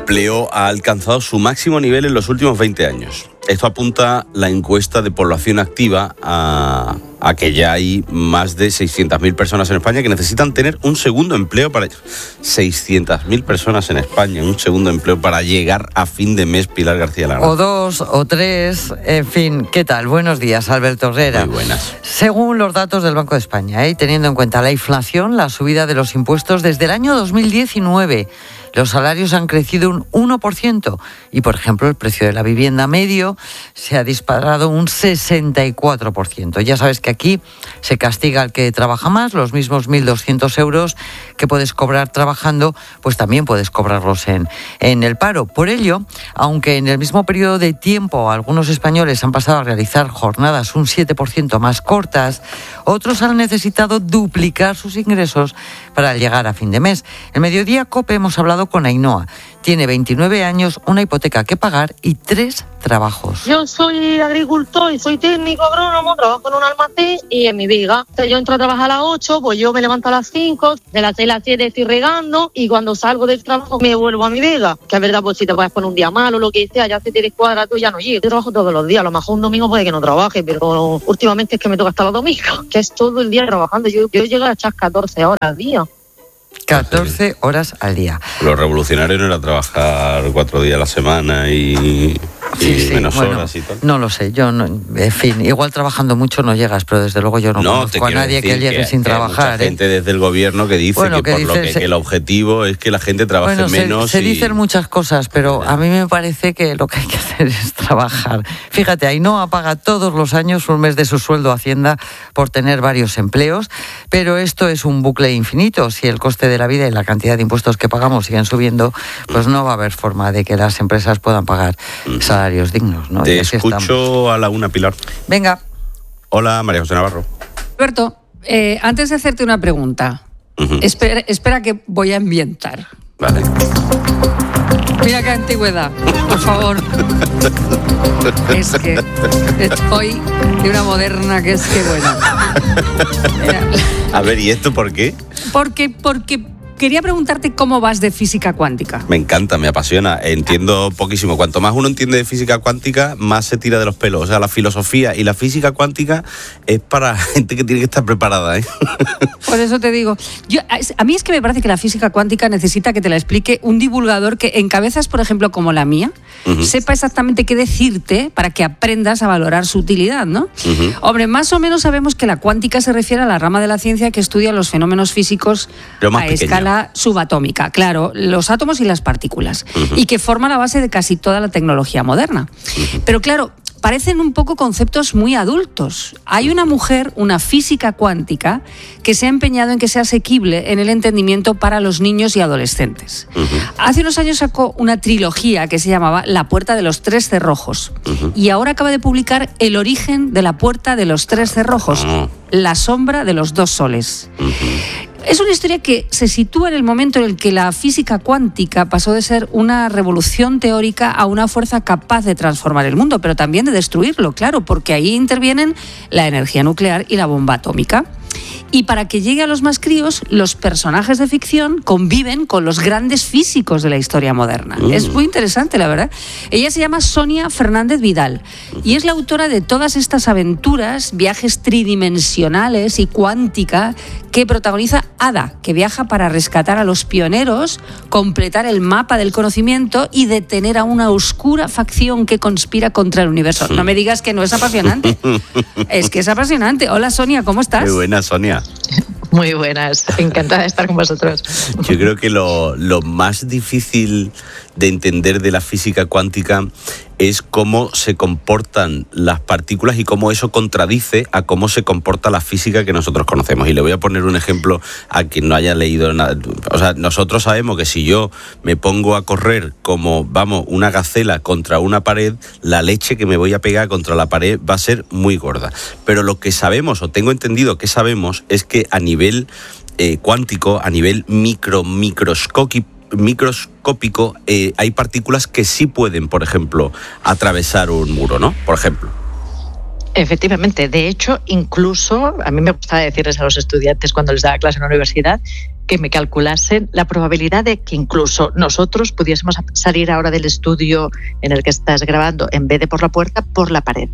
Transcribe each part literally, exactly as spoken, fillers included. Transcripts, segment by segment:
empleo ha alcanzado su máximo nivel en los últimos veinte años. Esto apunta la encuesta de población activa a, a que ya hay más de seiscientas mil personas en España que necesitan tener un segundo empleo para... seiscientas mil personas en España, un segundo empleo para llegar a fin de mes, Pilar García Lara. O dos, o tres, en fin, ¿qué tal? Buenos días, Alberto Herrera. Muy buenas. Según los datos del Banco de España, ¿eh? teniendo en cuenta la inflación, la subida de los impuestos desde el año dos mil diecinueve, los salarios han crecido un uno por ciento y, por ejemplo, el precio de la vivienda medio se ha disparado un sesenta y cuatro por ciento. Ya sabes que aquí se castiga al que trabaja más, los mismos mil doscientos euros que puedes cobrar trabajando, pues también puedes cobrarlos en, en el paro. Por ello, aunque en el mismo periodo de tiempo algunos españoles han pasado a realizar jornadas un siete por ciento más cortas, otros han necesitado duplicar sus ingresos para llegar a fin de mes. En Mediodía COPE hemos hablado con Ainhoa. Tiene veintinueve años, una hipoteca que pagar y tres trabajos. Yo soy agricultor y soy técnico agrónomo, trabajo en un almacén y en mi viga. Yo entro a trabajar a las ocho, pues yo me levanto a las cinco, de las seis a las siete estoy regando y cuando salgo del trabajo me vuelvo a mi viga. Que es verdad, pues si te puedes poner un día malo o lo que sea, ya se te descuadra, tú ya no llegas. Yo trabajo todos los días, a lo mejor un domingo puede que no trabaje, pero últimamente es que me toca hasta los domingos, que es todo el día trabajando. Yo, yo llego a echar catorce horas al día. catorce horas al día. Lo revolucionario no era trabajar cuatro días a la semana y, y sí, sí, menos bueno, horas y tal. No lo sé, yo no, en fin, igual trabajando mucho no llegas, pero desde luego yo no, no conozco a nadie que llegue que, sin que trabajar. Hay mucha ¿eh? gente desde el gobierno que dice bueno, que, que por dice, lo que, se, que el objetivo es que la gente trabaje bueno, menos. Se, se y... dicen muchas cosas, pero a mí me parece que lo que hay que hacer es trabajar. Fíjate, Ainhoa paga todos los años un mes de su sueldo a Hacienda por tener varios empleos, pero esto es un bucle infinito. Si el coste de la vida y la cantidad de impuestos que pagamos siguen subiendo, pues no va a haber forma de que las empresas puedan pagar salarios dignos, ¿no? Te escucho estamos. A la una, Pilar. Venga. Hola, María José Navarro. Alberto, eh, antes de hacerte una pregunta, uh-huh. espera, espera que voy a ambientar. Vale. Mira qué antigüedad, por favor. Es que estoy de una moderna que es que buena. Mira. A ver, ¿y esto por qué? Porque, porque quería preguntarte cómo vas de física cuántica. Me encanta, me apasiona, entiendo poquísimo. Cuanto más uno entiende de física cuántica, más se tira de los pelos. O sea, la filosofía y la física cuántica es para gente que tiene que estar preparada, ¿eh? Por eso te digo, yo, a mí es que me parece que la física cuántica necesita que te la explique un divulgador que en cabezas, por ejemplo, como la mía, uh-huh. sepa exactamente qué decirte para que aprendas a valorar su utilidad, ¿no? Uh-huh. Hombre, más o menos sabemos que la cuántica se refiere a la rama de la ciencia que estudia los fenómenos físicos a pequeño. Escala subatómica, claro, los átomos y las partículas, uh-huh. y que forma la base de casi toda la tecnología moderna. Uh-huh. Pero claro, parecen un poco conceptos muy adultos. Hay una mujer, una física cuántica, que se ha empeñado en que sea asequible en el entendimiento para los niños y adolescentes. Uh-huh. Hace unos años sacó una trilogía que se llamaba La puerta de los tres cerrojos, uh-huh. y ahora acaba de publicar El origen de la puerta de los tres cerrojos, uh-huh. La sombra de los dos soles. Uh-huh. Es una historia que se sitúa en el momento en el que la física cuántica pasó de ser una revolución teórica a una fuerza capaz de transformar el mundo, pero también de destruirlo, claro, porque ahí intervienen la energía nuclear y la bomba atómica. Y para que llegue a los más críos, los personajes de ficción conviven con los grandes físicos de la historia moderna. Mm. Es muy interesante, la verdad. Ella se llama Sonia Fernández Vidal y es la autora de todas estas aventuras, viajes tridimensionales y cuántica que protagoniza Ada, que viaja para rescatar a los pioneros, completar el mapa del conocimiento y detener a una oscura facción que conspira contra el universo. No me digas que no es apasionante. Es que es apasionante. Hola, Sonia, ¿cómo estás? Qué buena, Sonia. Muy buenas, encantada de estar con vosotros. Yo creo que lo, lo más difícil de entender de la física cuántica es cómo se comportan las partículas y cómo eso contradice a cómo se comporta la física que nosotros conocemos. Y le voy a poner un ejemplo a quien no haya leído nada. O sea, nosotros sabemos que si yo me pongo a correr como, vamos, una gacela contra una pared, la leche que me voy a pegar contra la pared va a ser muy gorda. Pero lo que sabemos, o tengo entendido que sabemos, es que a nivel eh, cuántico, a nivel micro, microscópico, microscópico, eh, hay partículas que sí pueden, por ejemplo, atravesar un muro, ¿no? Por ejemplo. Efectivamente, de hecho, incluso a mí me gustaba decirles a los estudiantes cuando les daba clase en la universidad que me calculasen la probabilidad de que incluso nosotros pudiésemos salir ahora del estudio en el que estás grabando, en vez de por la puerta, por la pared.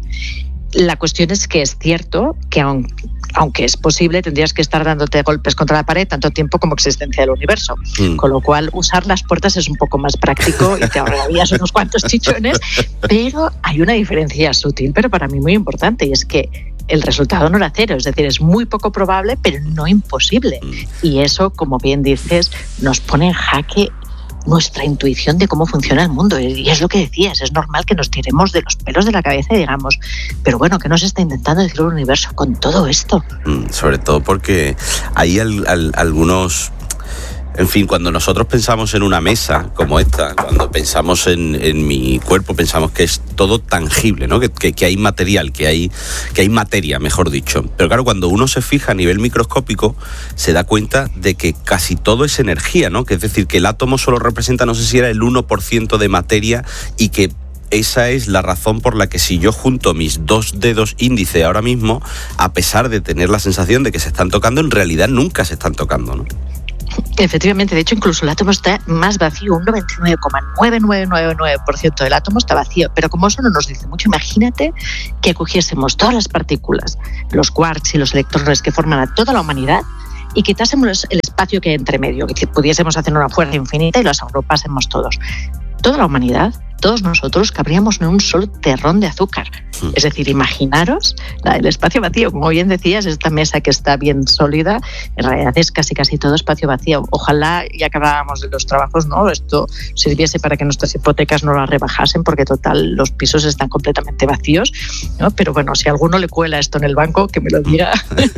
La cuestión es que es cierto que aunque, aunque es posible, tendrías que estar dándote golpes contra la pared tanto tiempo como existencia del universo. Mm. Con lo cual, usar las puertas es un poco más práctico y te ahorrarías unos cuantos chichones, pero hay una diferencia sutil, pero para mí muy importante, y es que el resultado no era cero, es decir, es muy poco probable, pero no imposible. Mm. Y eso, como bien dices, nos pone en jaque nuestra intuición de cómo funciona el mundo. Y es lo que decías, es normal que nos tiremos de los pelos de la cabeza y digamos, pero bueno, ¿qué nos está intentando decir el universo con todo esto? Mm, sobre todo porque hay al, al, algunos... En fin, cuando nosotros pensamos en una mesa como esta, cuando pensamos en, en mi cuerpo, pensamos que es todo tangible, ¿no? Que, que, que hay material, que hay, que hay materia, mejor dicho. Pero claro, cuando uno se fija a nivel microscópico, se da cuenta de que casi todo es energía, ¿no? Que es decir, que el átomo solo representa, no sé si era el uno por ciento de materia, y que esa es la razón por la que si yo junto mis dos dedos índice ahora mismo, a pesar de tener la sensación de que se están tocando, en realidad nunca se están tocando, ¿no? Efectivamente, de hecho incluso el átomo está más vacío, un noventa y nueve coma nueve nueve nueve nueve por ciento del átomo está vacío, pero como eso no nos dice mucho, imagínate que cogiésemos todas las partículas, los quarks y los electrones que forman a toda la humanidad y quitásemos el espacio que hay entre medio, que pudiésemos hacer una fuerza infinita y los agrupásemos todos. Toda la humanidad, todos nosotros cabríamos en un solo terrón de azúcar. Mm. Es decir, imaginaros el espacio vacío. Como bien decías, esta mesa que está bien sólida, en realidad es casi casi todo espacio vacío. Ojalá, ya acabábamos de los trabajos, ¿no? Esto sirviese para que nuestras hipotecas no las rebajasen, porque total, los pisos están completamente vacíos, ¿no? Pero bueno, si a alguno le cuela esto en el banco, que me lo diga.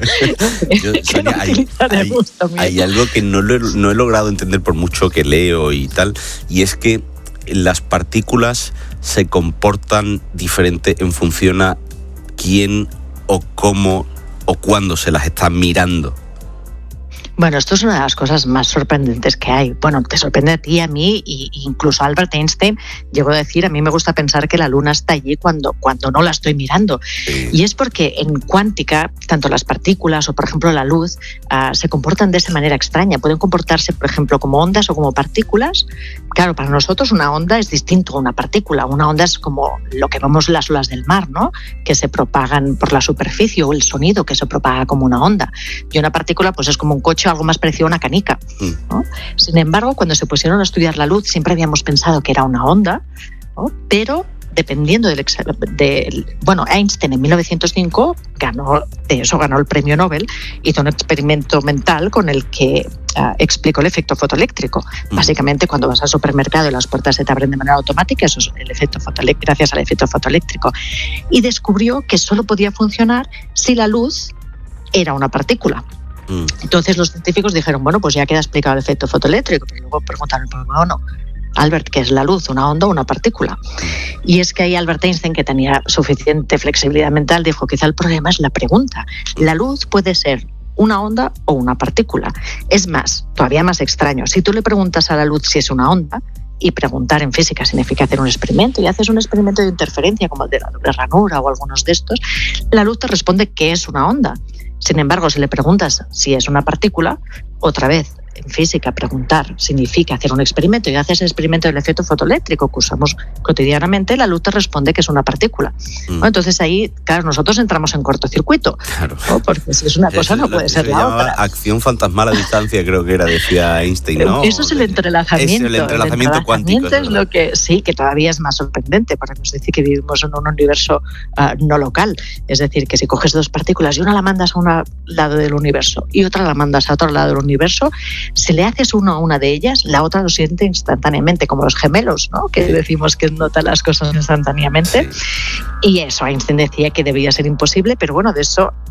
Yo, Sonia, no hay, hay, hay algo que no, lo, no he logrado entender por mucho que leo y tal, y es que las partículas se comportan diferente en función a quién o cómo o cuándo se las está mirando. Bueno, esto es una de las cosas más sorprendentes que hay. Bueno, te sorprende a ti, a mí, e incluso Albert Einstein llegó a decir, a mí me gusta pensar que la luna está allí cuando, cuando no la estoy mirando. Sí. Y es porque en cuántica, tanto las partículas o, por ejemplo, la luz, uh, se comportan de esa manera extraña. Pueden comportarse, por ejemplo, como ondas o como partículas. Claro, para nosotros una onda es distinto a una partícula. Una onda es como lo que vemos en las olas del mar, ¿no? Que se propagan por la superficie, o el sonido que se propaga como una onda. Y una partícula, pues es como un coche, algo más parecido a una canica, ¿no? Sin embargo, cuando se pusieron a estudiar la luz, siempre habíamos pensado que era una onda, ¿no? Pero dependiendo del, de, bueno, Einstein en mil novecientos cinco ganó, de eso ganó el premio Nobel, hizo un experimento mental con el que uh, explicó el efecto fotoeléctrico. Mm. Básicamente, cuando vas al supermercado y las puertas se te abren de manera automática, eso es el efecto fotoeléctrico, gracias al efecto fotoeléctrico. Y descubrió que solo podía funcionar si la luz era una partícula. Entonces los científicos dijeron, bueno, pues ya queda explicado el efecto fotoeléctrico, pero luego preguntaron, ¿por qué no? Albert, ¿qué es la luz? ¿Una onda o una partícula? Y es que ahí Albert Einstein, que tenía suficiente flexibilidad mental, dijo, quizá el problema es la pregunta. La luz puede ser una onda o una partícula. Es más, todavía más extraño, si tú le preguntas a la luz si es una onda, y preguntar en física significa hacer un experimento, y haces un experimento de interferencia como el de la doble ranura o algunos de estos, la luz te responde que es una onda. Sin embargo, si le preguntas si es una partícula, otra vez, en física, preguntar significa hacer un experimento y haces el experimento del efecto fotoeléctrico que usamos cotidianamente, la luz te responde que es una partícula. Mm. ¿No? Entonces ahí, claro, nosotros entramos en cortocircuito, claro. ¿No? Porque si es una cosa no puede ser la otra. Acción fantasmal a distancia, creo que era, decía Einstein, ¿no? Eso es el entrelazamiento. Es el entrelazamiento, el entrelazamiento cuántico. Es, es lo que, sí, que todavía es más sorprendente, porque nos dice que vivimos en un universo uh, no local. Es decir, que si coges dos partículas y una la mandas a un lado del universo y otra la mandas a otro lado del universo, si le haces uno a una de ellas, la otra lo siente instantáneamente, como los gemelos, ¿no? Que decimos que notan las cosas instantáneamente. Sí. Y eso, Einstein decía que debía ser imposible, pero bueno, de eso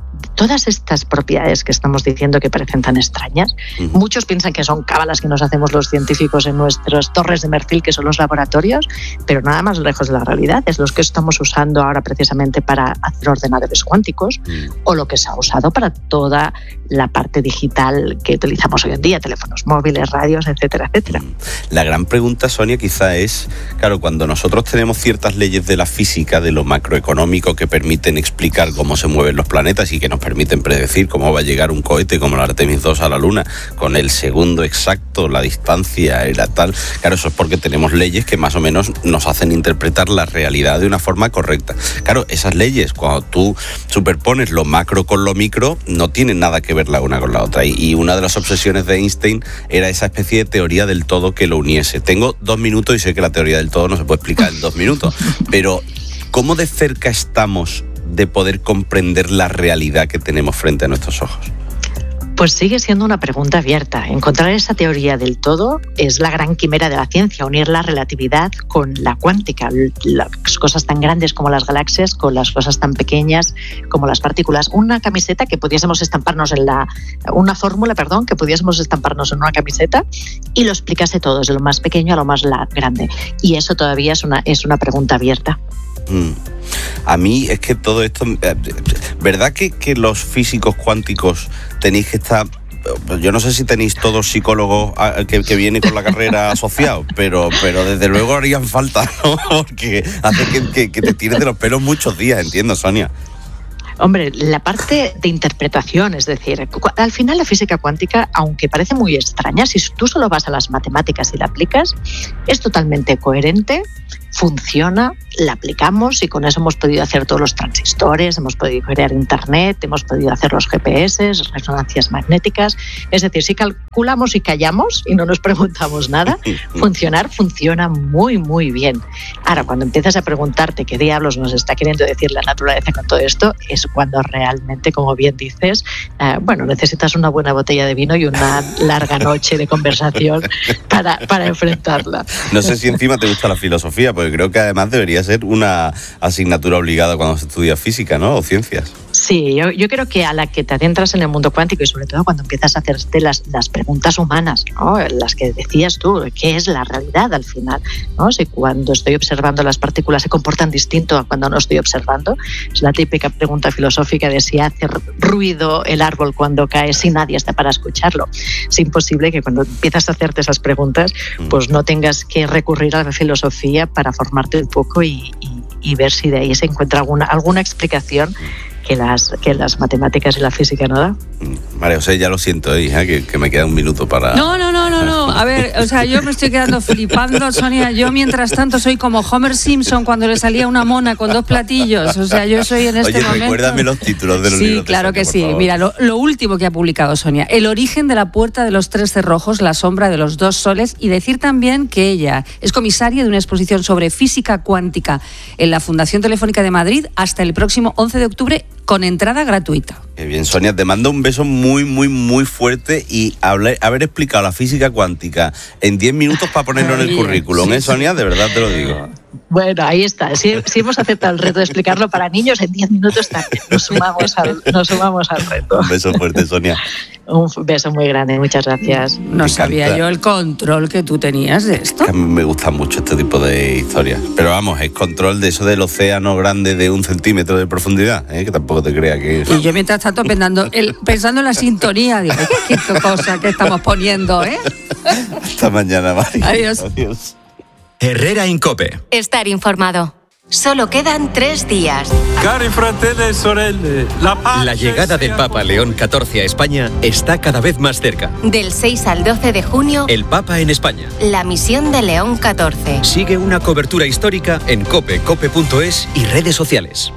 todas estas propiedades que estamos diciendo que parecen tan extrañas, uh-huh. muchos piensan que son cábalas que nos hacemos los científicos en nuestras torres de marfil, que son los laboratorios, pero nada más lejos de la realidad. Es los que estamos usando ahora precisamente para hacer ordenadores cuánticos, uh-huh. o lo que se ha usado para toda la parte digital que utilizamos hoy en día, teléfonos móviles, radios, etcétera, etcétera. La gran pregunta, Sonia, quizá es, claro, cuando nosotros tenemos ciertas leyes de la física, de lo macroeconómico, que permiten explicar cómo se mueven los planetas y que nos permiten predecir cómo va a llegar un cohete como el Artemis dos a la Luna, con el segundo exacto, la distancia era tal. Claro, eso es porque tenemos leyes que más o menos nos hacen interpretar la realidad de una forma correcta. Claro, esas leyes, cuando tú superpones lo macro con lo micro, no tienen nada que ver la una con la otra. Y, y una de las obsesiones de Einstein era esa especie de teoría del todo que lo uniese. Tengo dos minutos y sé que la teoría del todo no se puede explicar en dos minutos, pero ¿cómo de cerca estamos de poder comprender la realidad que tenemos frente a nuestros ojos? Pues sigue siendo una pregunta abierta. Encontrar esa teoría del todo es la gran quimera de la ciencia, unir la relatividad con la cuántica, las cosas tan grandes como las galaxias con las cosas tan pequeñas como las partículas. Una camiseta que pudiésemos estamparnos en la... Una fórmula, perdón, que pudiésemos estamparnos en una camiseta y lo explicase todo, desde lo más pequeño a lo más grande. Y eso todavía es una, es una pregunta abierta. Mm. A mí es que todo esto... ¿Verdad que, que los físicos cuánticos tenéis que estar... Yo no sé si tenéis todos psicólogos que, que vienen con la carrera asociados, pero, pero desde luego harían falta, ¿no? Porque hace que, que, que te tires de los pelos muchos días, entiendo, Sonia. Hombre, la parte de interpretación, es decir, al final la física cuántica, aunque parece muy extraña, si tú solo vas a las matemáticas y la aplicas, es totalmente coherente, funciona, la aplicamos y con eso hemos podido hacer todos los transistores, hemos podido crear internet, hemos podido hacer los G P S, resonancias magnéticas. Es decir, si calculamos y callamos y no nos preguntamos nada, funcionar funciona muy, muy bien. Ahora, cuando empiezas a preguntarte qué diablos nos está queriendo decir la naturaleza con todo esto, es cuando realmente, como bien dices, eh, bueno, necesitas una buena botella de vino y una larga noche de conversación para, para enfrentarla. No sé si encima te gusta la filosofía, porque creo que además debería ser una asignatura obligada cuando se estudia física, ¿no? O ciencias. Sí, yo, yo creo que a la que te adentras en el mundo cuántico y sobre todo cuando empiezas a hacerte las, las preguntas humanas, ¿no? Las que decías tú, ¿qué es la realidad al final? ¿No? Si cuando estoy observando las partículas se comportan distinto a cuando no estoy observando, es la típica pregunta filosófica de si hace ruido el árbol cuando cae si nadie está para escucharlo. Es imposible que cuando empiezas a hacerte esas preguntas, pues no tengas que recurrir a la filosofía para formarte un poco y, y, y ver si de ahí se encuentra alguna, alguna explicación que las, que las matemáticas y la física no dan. María José, ya lo siento, hija, que, que me queda un minuto para... No, no, no, no, no. A ver, o sea, yo me estoy quedando flipando, Sonia. Yo, mientras tanto, soy como Homer Simpson cuando le salía una mona con dos platillos. O sea, yo soy en este Oye, momento... Oye, recuérdame los títulos de los sí, libros. Sí, claro Sonia, que sí. favor. Mira, lo, lo último que ha publicado Sonia. El origen de la puerta de los tres cerrojos, la sombra de los dos soles. Y decir también que ella es comisaria de una exposición sobre física cuántica en la Fundación Telefónica de Madrid hasta el próximo once de octubre con entrada gratuita. Qué bien, Sonia, te mando un beso muy, muy, muy fuerte y haber, haber explicado la física cuántica en diez minutos para ponerlo en el currículum, sí, ¿eh, Sonia? De verdad te lo digo. Bueno, ahí está. Si, si hemos aceptado el reto de explicarlo para niños, en diez minutos también nos sumamos al, nos sumamos al reto. Un beso fuerte, Sonia. Un beso muy grande, muchas gracias. No sabía yo el control que tú tenías de esto. A mí me gusta mucho este tipo de historias. Pero vamos, es control de eso del océano grande de un centímetro de profundidad, ¿eh? Que tampoco te creas que... Y yo mientras tanto pensando, el, pensando en la sintonía, digo, ¿qué, qué cosa que estamos poniendo, eh? Hasta mañana, María. Adiós. Adiós. Herrera in Cope. Estar informado. Solo quedan tres días. Cari fratelli e sorelle, la pace La llegada del Papa León catorce a España está cada vez más cerca. Del seis al doce de junio, El Papa en España. la misión de León catorce. Sigue una cobertura histórica en cope, cope punto es y redes sociales.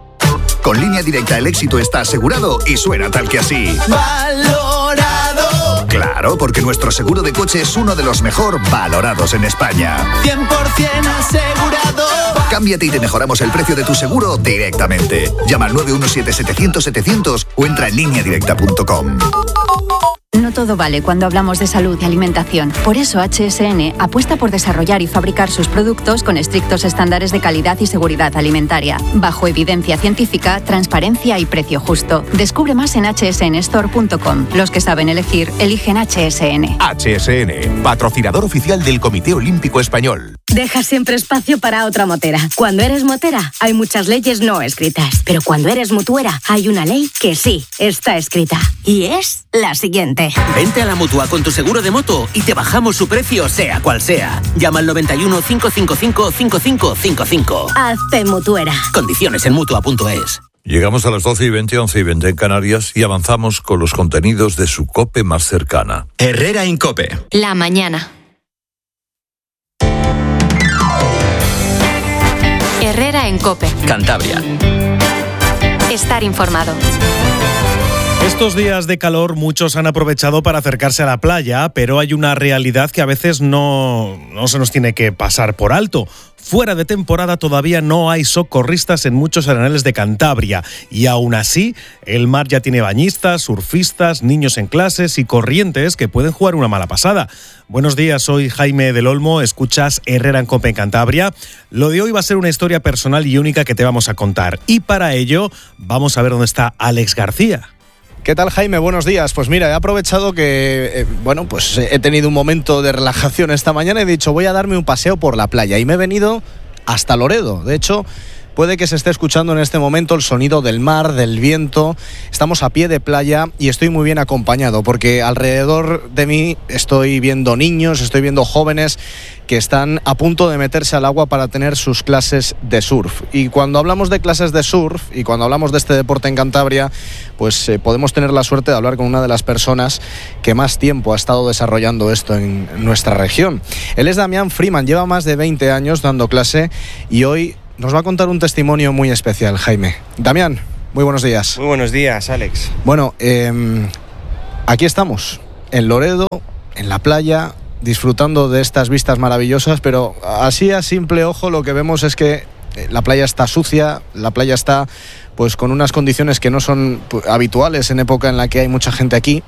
Con Línea Directa el éxito está asegurado y suena tal que así. ¡Valorado! Claro, porque nuestro seguro de coche es uno de los mejor valorados en España. cien por ciento asegurado. Cámbiate y te mejoramos el precio de tu seguro directamente. Llama al nueve uno siete, setecientos, setecientos o entra en línea directa punto com. no todo vale cuando hablamos de salud y alimentación. Por eso H S N apuesta por desarrollar y fabricar sus productos con estrictos estándares de calidad y seguridad alimentaria, bajo evidencia científica, transparencia y precio justo. Descubre más en h s n store punto com. Los que saben elegir, eligen H S N. H S N, patrocinador oficial del Comité Olímpico Español. Deja siempre espacio para otra motera. Cuando eres motera, hay muchas leyes no escritas. Pero cuando eres mutuera, hay una ley que sí está escrita. Y es la siguiente. Vente a la Mutua con tu seguro de moto y te bajamos su precio, sea cual sea. Llama al noventa y uno, cinco cinco cinco, cinco cinco cinco cinco. Hazte mutuera. Condiciones en mutua punto es. Llegamos a las doce y veinte, once y veinte en Canarias y avanzamos con los contenidos de su COPE más cercana. Herrera en COPE. La mañana. Herrera en COPE. Cantabria. Estar informado. Estos días de calor muchos han aprovechado para acercarse a la playa, pero hay una realidad que a veces no, no se nos tiene que pasar por alto. Fuera de temporada todavía no hay socorristas en muchos arenales de Cantabria y aún así el mar ya tiene bañistas, surfistas, niños en clases y corrientes que pueden jugar una mala pasada. Buenos días, soy Jaime del Olmo, escuchas Herrera en COPE en Cantabria. Lo de hoy va a ser una historia personal y única que te vamos a contar y para ello vamos a ver dónde está Alex García. ¿Qué tal, Jaime? Buenos días. Pues mira, he aprovechado que, eh, bueno, pues he tenido un momento de relajación esta mañana y he dicho, voy a darme un paseo por la playa y me he venido hasta Loredo. De hecho, puede que se esté escuchando en este momento el sonido del mar, del viento. Estamos a pie de playa y estoy muy bien acompañado porque alrededor de mí estoy viendo niños, estoy viendo jóvenes que están a punto de meterse al agua para tener sus clases de surf. Y cuando hablamos de clases de surf y cuando hablamos de este deporte en Cantabria, pues eh, podemos tener la suerte de hablar con una de las personas que más tiempo ha estado desarrollando esto en nuestra región. Él es Damián Freeman, lleva más de veinte años dando clase y hoy nos va a contar un testimonio muy especial, Jaime. Damián, muy buenos días. Muy buenos días, Alex. Bueno, eh, aquí estamos, en Loredo, en la playa, disfrutando de estas vistas maravillosas, pero así a simple ojo lo que vemos es que la playa está sucia, la playa está pues con unas condiciones que no son habituales en época en la que hay mucha gente aquí.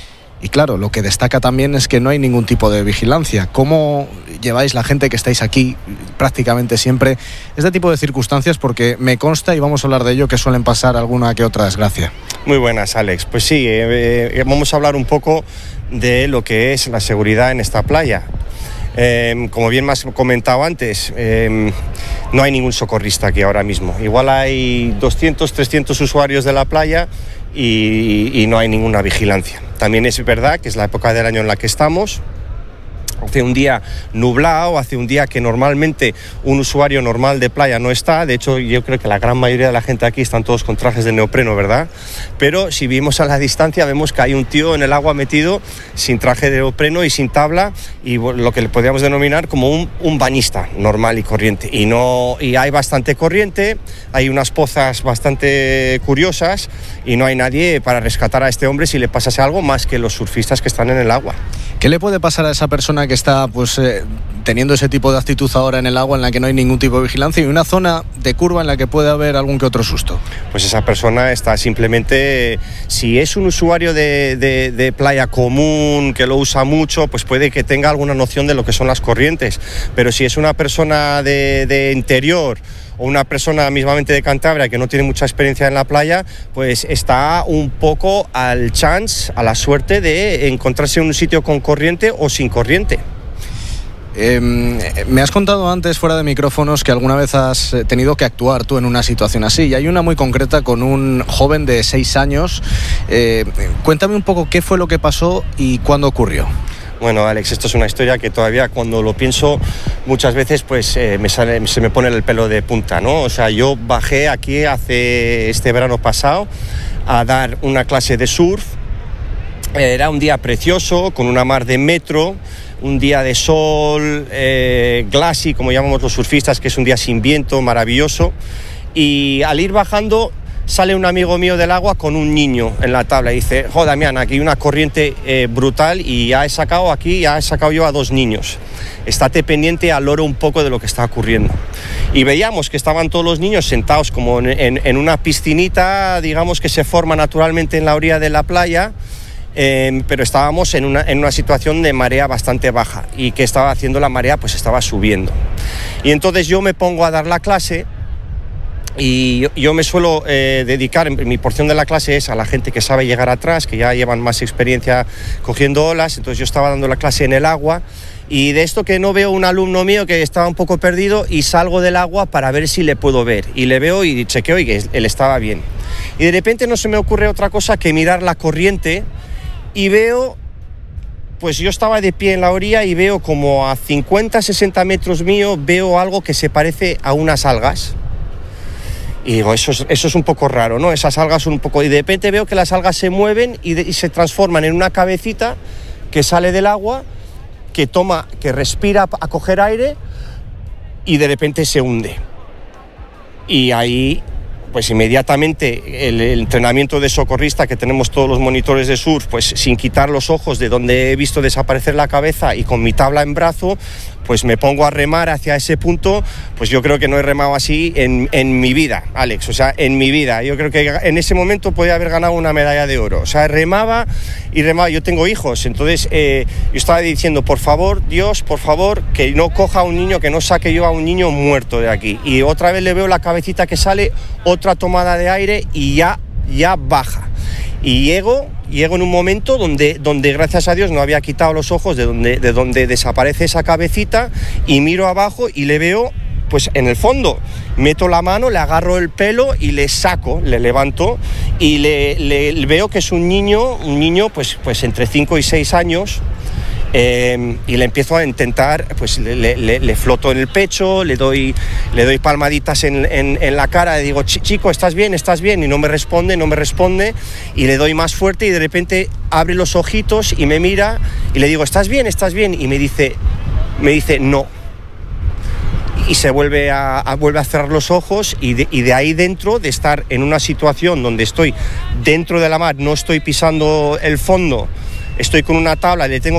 Y claro, lo que destaca también es que no hay ningún tipo de vigilancia. ¿Cómo lleváis la gente que estáis aquí prácticamente siempre este tipo de circunstancias? Porque me consta, y vamos a hablar de ello, que suelen pasar alguna que otra desgracia. Muy buenas, Alex. Pues sí, eh, eh, vamos a hablar un poco de lo que es la seguridad en esta playa. Eh, como bien me has comentado antes, eh, no hay ningún socorrista aquí ahora mismo. Igual hay doscientos, trescientos usuarios de la playa y, y no hay ninguna vigilancia. También es verdad que es la época del año en la que estamos. Hace un día nublado, hace un día que normalmente un usuario normal de playa no está. De hecho, yo creo que la gran mayoría de la gente aquí están todos con trajes de neopreno, ¿verdad? Pero si vimos a la distancia, vemos que hay un tío en el agua metido sin traje de neopreno y sin tabla, y lo que le podríamos denominar como un, un bañista normal y corriente. Y, no, y hay bastante corriente, hay unas pozas bastante curiosas y no hay nadie para rescatar a este hombre si le pasase algo más que los surfistas que están en el agua. ¿Qué le puede pasar a esa persona que está pues eh, teniendo ese tipo de actitud ahora en el agua en la que no hay ningún tipo de vigilancia y una zona de curva en la que puede haber algún que otro susto? Pues esa persona está simplemente, si es un usuario de, de, de playa común que lo usa mucho, pues puede que tenga alguna noción de lo que son las corrientes, pero si es una persona de, de interior o una persona mismamente de Cantabria que no tiene mucha experiencia en la playa, pues está un poco al chance, a la suerte de encontrarse en un sitio con corriente o sin corriente. Eh, me has contado antes, fuera de micrófonos, que alguna vez has tenido que actuar tú en una situación así, y hay una muy concreta con un joven de seis años. Eh, cuéntame un poco qué fue lo que pasó y cuándo ocurrió. Bueno, Alex, esto es una historia que todavía cuando lo pienso muchas veces pues eh, me sale, se me pone el pelo de punta, ¿no? O sea, yo bajé aquí hace este verano pasado a dar una clase de surf. Era un día precioso, con una mar de metro, un día de sol, eh, glassy, como llamamos los surfistas, que es un día sin viento, maravilloso. Y al ir bajando, sale un amigo mío del agua con un niño en la tabla y dice: joder, Damián, aquí hay una corriente eh, brutal y ya he sacado aquí, ya he sacado yo a dos niños. Estate pendiente al loro un poco de lo que está ocurriendo. Y veíamos que estaban todos los niños sentados como en, en, en una piscinita, digamos, que se forma naturalmente en la orilla de la playa. eh, pero estábamos en una, en una situación de marea bastante baja. ¿Y qué estaba haciendo la marea? Pues estaba subiendo. Y entonces yo me pongo a dar la clase. Y yo, yo me suelo eh, dedicar, mi porción de la clase es a la gente que sabe llegar atrás, que ya llevan más experiencia cogiendo olas. Entonces yo estaba dando la clase en el agua y de esto que no veo un alumno mío que estaba un poco perdido y salgo del agua para ver si le puedo ver. Y le veo y chequeo y que él estaba bien. Y de repente no se me ocurre otra cosa que mirar la corriente y veo, pues yo estaba de pie en la orilla y veo como a cincuenta, sesenta metros mío, veo algo que se parece a unas algas. Y digo, eso es, eso es un poco raro, ¿no? Esas algas son un poco... Y de repente veo que las algas se mueven y, de, y se transforman en una cabecita que sale del agua, que toma, que respira a coger aire y de repente se hunde. Y ahí, pues inmediatamente el, el entrenamiento de socorrista que tenemos todos los monitores de surf, pues sin quitar los ojos de donde he visto desaparecer la cabeza y con mi tabla en brazo, pues me pongo a remar hacia ese punto. Pues yo creo que no he remado así en, en mi vida, Alex, o sea, en mi vida. Yo creo que en ese momento podía haber ganado una medalla de oro. O sea, remaba y remaba. Yo tengo hijos, entonces eh, yo estaba diciendo, por favor, Dios, por favor, que no coja a un niño, que no saque yo a un niño muerto de aquí. Y otra vez le veo la cabecita que sale, otra tomada de aire y ya, ya baja. Y llego, llego en un momento donde, donde gracias a Dios no había quitado los ojos de donde, de donde desaparece esa cabecita y miro abajo y le veo pues en el fondo. Meto la mano, le agarro el pelo y le saco, le levanto y le, le veo que es un niño, un niño pues, pues entre cinco y seis años. Eh, y le empiezo a intentar, pues le, le, le floto en el pecho, le doy, le doy palmaditas en, en, en la cara, le digo, chico, ¿estás bien? ¿Estás bien? Y no me responde, no me responde, y le doy más fuerte y de repente abre los ojitos y me mira y le digo, ¿estás bien? ¿Estás bien? Y me dice, me dice, no. Y se vuelve a, a, vuelve a cerrar los ojos y de, y de ahí dentro, de estar en una situación donde estoy dentro de la mar, no estoy pisando el fondo, estoy con una tabla, le tengo